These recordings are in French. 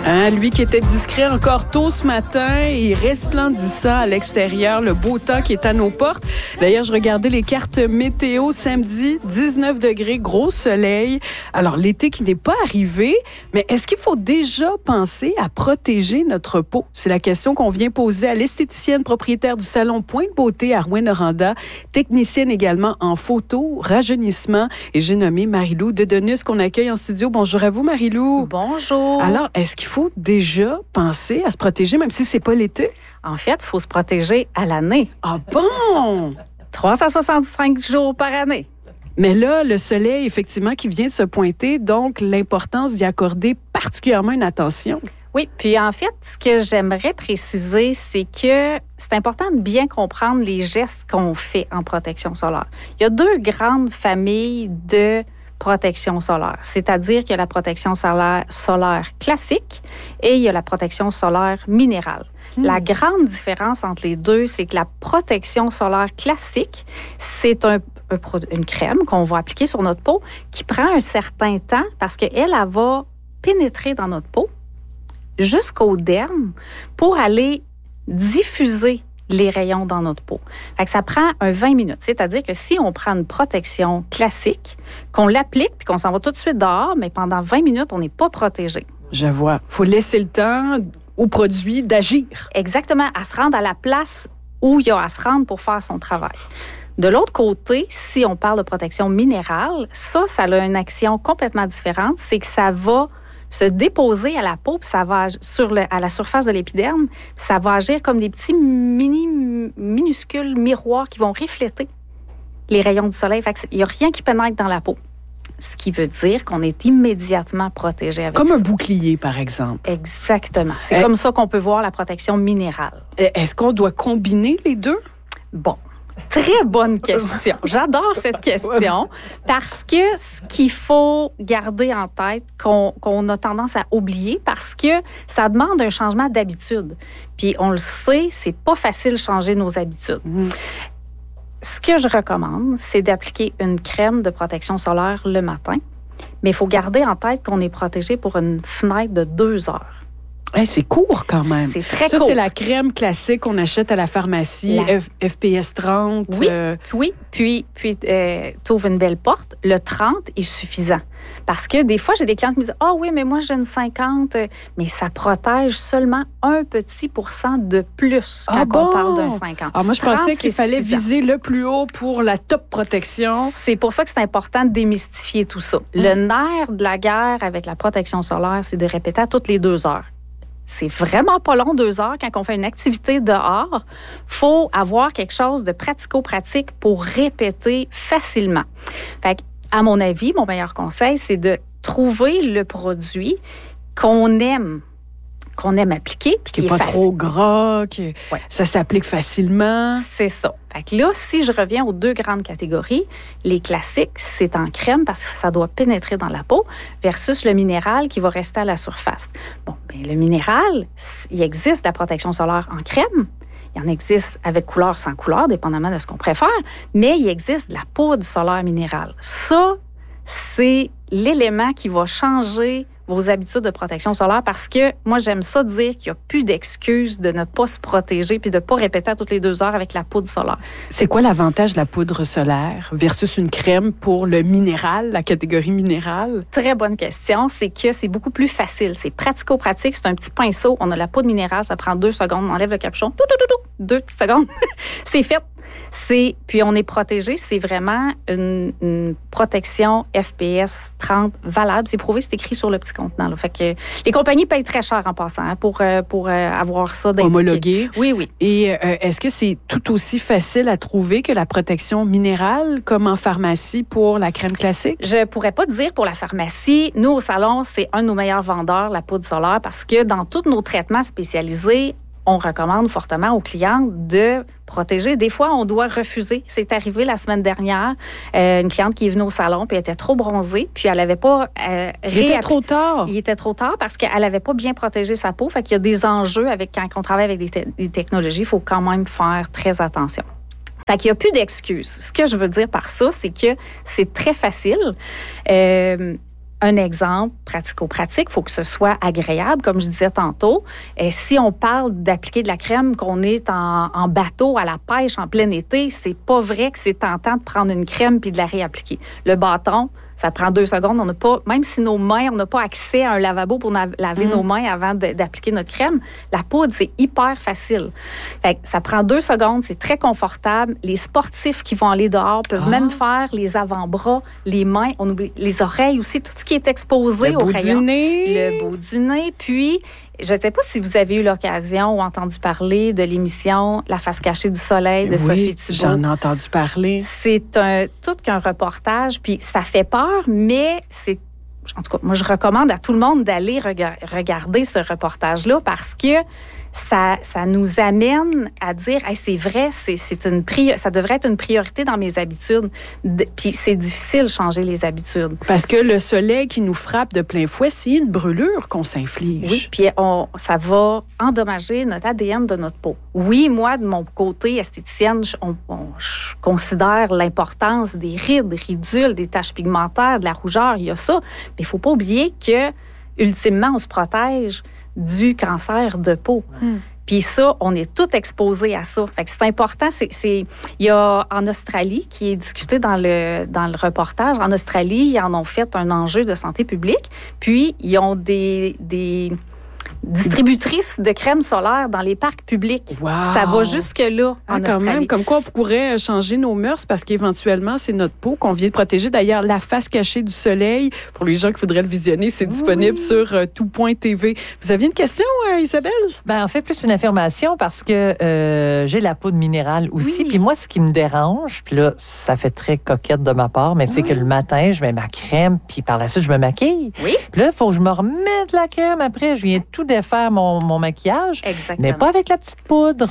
Hein, lui qui était discret encore tôt ce matin et resplendissant à l'extérieur, le beau temps qui est à nos portes. D'ailleurs, je regardais les cartes météo samedi, 19 degrés, gros soleil. Alors, l'été qui n'est pas arrivé, mais est-ce qu'il faut déjà penser à protéger notre peau? C'est la question qu'on vient poser à l'esthéticienne propriétaire du salon Point de Beauté à Rouyn-Noranda, technicienne également en photo, rajeunissement. Et j'ai nommé Marie-Lou Dedonus qu'on accueille en studio. Bonjour à vous, Marie-Lou. Bonjour. Alors, est-ce qu'il faut déjà penser à se protéger, même si c'est pas l'été? En fait, il faut se protéger à l'année. Ah bon? 365 jours par année. Mais là, le soleil, effectivement, qui vient de se pointer, donc l'importance d'y accorder particulièrement une attention. Oui, puis en fait, ce que j'aimerais préciser, c'est que c'est important de bien comprendre les gestes qu'on fait en protection solaire. Il y a deux grandes familles de protection solaire, c'est-à-dire qu'il y a la protection solaire classique et il y a la protection solaire minérale. La grande différence entre les deux, c'est que la protection solaire classique, c'est une crème qu'on va appliquer sur notre peau qui prend un certain temps parce qu'elle va pénétrer dans notre peau jusqu'au derme pour aller diffuser les rayons dans notre peau. Fait que ça prend 20 minutes. C'est-à-dire que si on prend une protection classique, qu'on l'applique puis qu'on s'en va tout de suite dehors, mais pendant 20 minutes, on n'est pas protégé. Je vois. Il faut laisser le temps au produit d'agir. Exactement, à se rendre à la place où il y a à se rendre pour faire son travail. De l'autre côté, si on parle de protection minérale, ça a une action complètement différente. C'est que ça va se déposer à la peau, puis ça va à la surface de l'épiderme, ça va agir comme des petits minuscules miroirs qui vont refléter les rayons du soleil. Fait qu'il n'y a rien qui pénètre dans la peau. Ce qui veut dire qu'on est immédiatement protégé avec ça. Comme un bouclier, par exemple. Exactement. C'est comme ça qu'on peut voir la protection minérale. Est-ce qu'on doit combiner les deux? Bon. Très bonne question. J'adore cette question parce que ce qu'il faut garder en tête, qu'on a tendance à oublier parce que ça demande un changement d'habitude. Puis on le sait, c'est pas facile de changer nos habitudes. Ce que je recommande, c'est d'appliquer une crème de protection solaire le matin, mais il faut garder en tête qu'on est protégé pour une fenêtre de 2 heures. Hey, c'est court quand même. C'est très court. Ça, c'est la crème classique qu'on achète à la pharmacie, FPS 30. Oui. Puis tu ouvres une belle porte. Le 30 est suffisant. Parce que des fois, j'ai des clients qui me disent « Ah oui, mais moi, j'ai une 50. » Mais ça protège seulement 1 petit % de plus quand on parle d'un 50. Ah, moi, je pensais qu'il fallait viser le plus haut pour la top protection. C'est pour ça que c'est important de démystifier tout ça. Le nerf de la guerre avec la protection solaire, c'est de répéter à toutes les 2 heures. C'est vraiment pas long, 2 heures. Quand on fait une activité dehors, il faut avoir quelque chose de pratico-pratique pour répéter facilement. Fait à mon avis, mon meilleur conseil, c'est de trouver le produit qu'on aime appliquer. Puis qui n'est pas trop gras, ça s'applique facilement. C'est ça. Fait que là, si je reviens aux 2 grandes catégories, les classiques, c'est en crème parce que ça doit pénétrer dans la peau versus le minéral qui va rester à la surface. Bon, bien, le minéral, il existe la protection solaire en crème. Il en existe avec couleur, sans couleur, dépendamment de ce qu'on préfère, mais il existe de la poudre solaire minérale. Ça, c'est l'élément qui va changer vos habitudes de protection solaire parce que moi, j'aime ça dire qu'il n'y a plus d'excuses de ne pas se protéger puis de ne pas répéter à toutes les 2 heures avec la poudre solaire. C'est quoi l'avantage de la poudre solaire versus une crème pour le minéral, la catégorie minérale? Très bonne question. C'est que c'est beaucoup plus facile. C'est pratico-pratique. C'est un petit pinceau. On a la poudre minérale. Ça prend 2 secondes. On enlève le capuchon. 2 petites secondes. C'est fait. Puis on est protégé. C'est vraiment une protection FPS 30 valable. C'est prouvé, c'est écrit sur le petit contenant. Là. Fait que les compagnies payent très cher en passant pour avoir ça d'indiqué. Homologué. Oui. Et est-ce que c'est tout aussi facile à trouver que la protection minérale, comme en pharmacie pour la crème classique? Je pourrais pas te dire pour la pharmacie. Nous, au salon, c'est un de nos meilleurs vendeurs, la poudre solaire, parce que dans tous nos traitements spécialisés, on recommande fortement aux clients de protéger. Des fois, on doit refuser. C'est arrivé la semaine dernière, une cliente qui est venue au salon puis elle était trop bronzée, puis elle n'avait pas Il était trop tard. Il était trop tard parce qu'elle n'avait pas bien protégé sa peau. Fait qu'il y a des enjeux quand on travaille avec des technologies, il faut quand même faire très attention. Fait qu'il n'y a plus d'excuses. Ce que je veux dire par ça, c'est que c'est très facile. Un exemple pratico-pratique, il faut que ce soit agréable, comme je disais tantôt. Si on parle d'appliquer de la crème, qu'on est en bateau à la pêche en plein été, c'est pas vrai que c'est tentant de prendre une crème puis de la réappliquer. Le bâton, ça prend 2 secondes. On n'a pas, même si nos mains, on n'a pas accès à un lavabo pour laver nos mains avant d'appliquer notre crème, la poudre, c'est hyper facile. Fait que ça prend 2 secondes, c'est très confortable. Les sportifs qui vont aller dehors peuvent même faire les avant-bras, les mains, on oublie les oreilles aussi, tout ce qui est exposé au rayon. Le bout du nez. Puis, je ne sais pas si vous avez eu l'occasion ou entendu parler de l'émission La face cachée du soleil de Sophie Thibault. J'en ai entendu parler. C'est tout qu'un reportage, puis ça fait peur, mais c'est... En tout cas, moi, je recommande à tout le monde d'aller regarder ce reportage-là parce que ça nous amène à dire hey, c'est vrai, ça devrait être une priorité dans mes habitudes. Puis c'est difficile de changer les habitudes. Parce que le soleil qui nous frappe de plein fouet, c'est une brûlure qu'on s'inflige. Oui, puis ça va endommager notre ADN de notre peau. Oui, moi, de mon côté esthéticienne, je considère l'importance des rides, des ridules, des taches pigmentaires, de la rougeur, il y a ça. Mais il ne faut pas oublier que, ultimement, on se protège du cancer de peau. Puis ça, on est tout exposé à ça. Fait que c'est important. Il y a en Australie, qui est discuté dans le reportage, en Australie, ils en ont fait un enjeu de santé publique. Puis, ils ont des distributrices de crème solaire dans les parcs publics. Wow. Ça va jusque-là en Australie. Même, comme quoi on pourrait changer nos mœurs parce qu'éventuellement, c'est notre peau qu'on vient de protéger. D'ailleurs, La face cachée du soleil, pour les gens qui voudraient le visionner, c'est disponible sur tout.tv. Vous aviez une question, Isabelle? En fait, plus une affirmation parce que j'ai la poudre minérale aussi. Puis moi, ce qui me dérange, puis là, ça fait très coquette de ma part, mais c'est que le matin, je mets ma crème, puis par la suite, je me maquille. Oui. Puis là, il faut que je me remette la crème après. Je viens tout défaire mon maquillage, mais pas avec la petite poudre.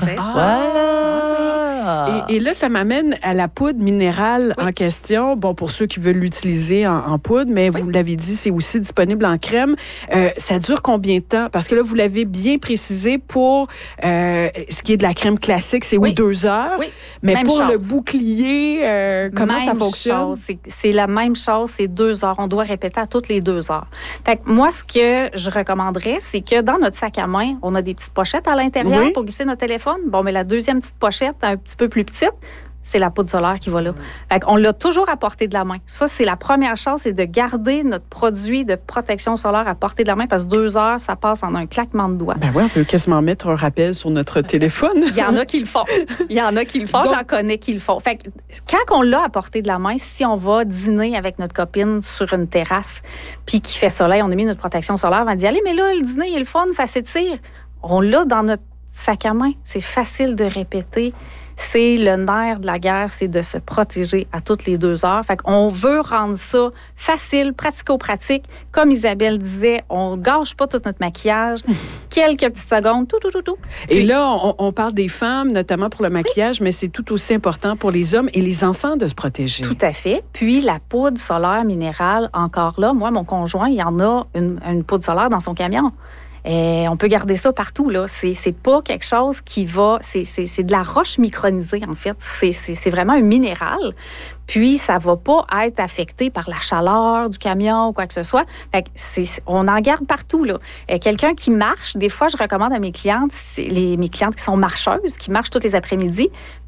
Voilà. Et là, ça m'amène à la poudre minérale en question. Bon, pour ceux qui veulent l'utiliser en poudre, mais vous l'avez dit, c'est aussi disponible en crème. Ça dure combien de temps? Parce que là, vous l'avez bien précisé pour ce qui est de la crème classique, c'est 2 heures. Oui. Mais même pour le bouclier, comment ça fonctionne? C'est la même chose, c'est 2 heures. On doit répéter à toutes les 2 heures. Fait que moi, ce que je recommanderais, c'est que dans notre sac à main, on a des petites pochettes à l'intérieur pour glisser notre téléphone. Bon, mais la deuxième petite pochette, un petit peu plus petite, c'est la poudre solaire qui va là. Fait qu'on l'a toujours à portée de la main. Ça, c'est la première chose, c'est de garder notre produit de protection solaire à portée de la main parce que 2 heures, ça passe en un claquement de doigts. Oui, on peut quasiment mettre un rappel sur notre téléphone. Il y en a qui le font. J'en connais qui le font. Fait que quand on l'a à portée de la main, si on va dîner avec notre copine sur une terrasse puis qu'il fait soleil, on a mis notre protection solaire, on va dire, allez, mais là, le dîner, il est le fun, ça s'étire. On l'a dans notre sac à main. C'est facile de répéter. C'est le nerf de la guerre, c'est de se protéger à toutes les 2 heures. Fait qu'on veut rendre ça facile, pratico-pratique. Comme Isabelle disait, on gâche pas tout notre maquillage. Quelques petites secondes, tout. Et là, on parle des femmes, notamment pour le maquillage, mais c'est tout aussi important pour les hommes et les enfants de se protéger. Tout à fait. Puis la poudre solaire minérale, encore là, moi, mon conjoint, il y en a une poudre solaire dans son camion. Et on peut garder ça partout, là. C'est pas quelque chose qui va... C'est de la roche micronisée, en fait. C'est vraiment un minéral. Puis, ça va pas être affecté par la chaleur du camion ou quoi que ce soit. Fait que on en garde partout, là. Quelqu'un qui marche, des fois, je recommande à mes clientes, mes clientes qui sont marcheuses, qui marchent tous les après-midi,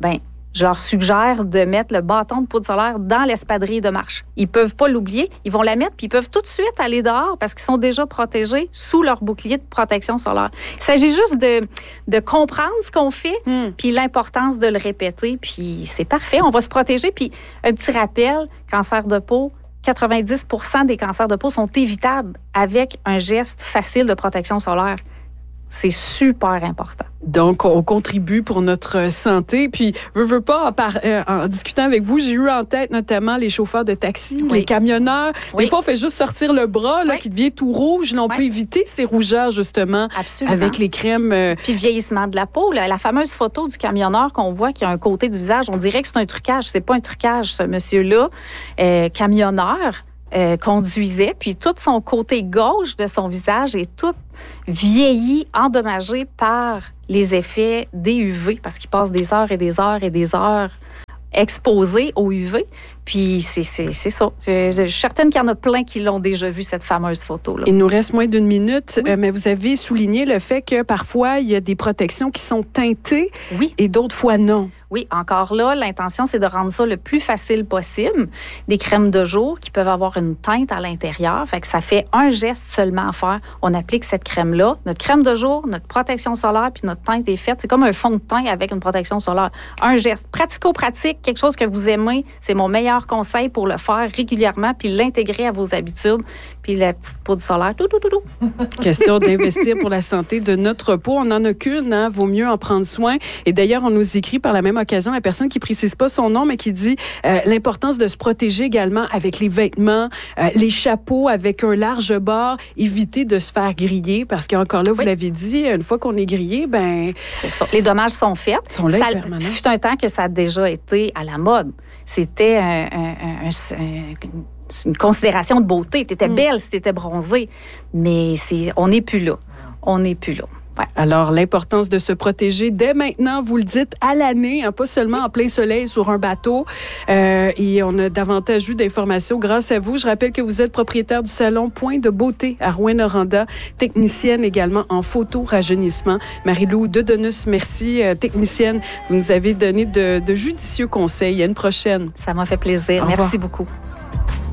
je leur suggère de mettre le bâton de poudre solaire dans l'espadrille de marche. Ils ne peuvent pas l'oublier. Ils vont la mettre, puis ils peuvent tout de suite aller dehors parce qu'ils sont déjà protégés sous leur bouclier de protection solaire. Il s'agit juste de comprendre ce qu'on fait, puis l'importance de le répéter, puis c'est parfait. On va se protéger. Puis un petit rappel, cancer de peau, 90% des cancers de peau sont évitables avec un geste facile de protection solaire. C'est super important. Donc, on contribue pour notre santé. Puis, veux pas, en discutant avec vous, j'ai eu en tête notamment les chauffeurs de taxi, les camionneurs. Des fois, on fait juste sortir le bras qui devient tout rouge. Là, on peut éviter ces rougeurs, justement, avec les crèmes. Puis le vieillissement de la peau. Là, la fameuse photo du camionneur qu'on voit qui a un côté du visage, on dirait que c'est un trucage. C'est pas un trucage, ce monsieur-là, camionneur. Conduisait, puis tout son côté gauche de son visage est tout vieilli, endommagé par les effets des UV, parce qu'il passe des heures et des heures et des heures exposé aux UV. Puis c'est ça. Je suis certaine qu'il y en a plein qui l'ont déjà vu, cette fameuse photo-là. Il nous reste moins d'une minute, Oui. mais vous avez souligné le fait que parfois, il y a des protections qui sont teintées Oui. et d'autres fois non. Oui, encore là, l'intention, c'est de rendre ça le plus facile possible. Des crèmes de jour qui peuvent avoir une teinte à l'intérieur. Fait que ça fait un geste seulement à faire. On applique cette crème-là. Notre crème de jour, notre protection solaire, puis notre teinte est faite. C'est comme un fond de teint avec une protection solaire. Un geste pratico-pratique, quelque chose que vous aimez. C'est mon meilleur conseil pour le faire régulièrement, puis l'intégrer à vos habitudes. Puis la petite poudre solaire, tout. Question d'investir pour la santé de notre peau. On n'en a qu'une, hein? Vaut mieux en prendre soin. Et d'ailleurs, on nous écrit par la même occasion la personne qui précise pas son nom, mais qui dit l'importance de se protéger également avec les vêtements, les chapeaux avec un large bord, éviter de se faire griller, parce qu'encore là, vous l'avez dit, une fois qu'on est grillé, ben c'est ça. Les dommages sont faits. Sont là permanents. Fut un temps que ça a déjà été à la mode. C'était une considération de beauté. Tu étais belle si tu étais bronzée, mais on n'est plus là. On n'est plus là. Ouais. Alors, l'importance de se protéger dès maintenant, vous le dites, à l'année, hein, pas seulement en plein soleil sur un bateau. Et on a davantage eu d'informations grâce à vous. Je rappelle que vous êtes propriétaire du salon Point de Beauté à Rouyn-Noranda, technicienne également en photo-rajeunissement. Marie-Lou Dedonus, merci, technicienne. Vous nous avez donné de judicieux conseils. À une prochaine. Ça m'a fait plaisir. Merci beaucoup.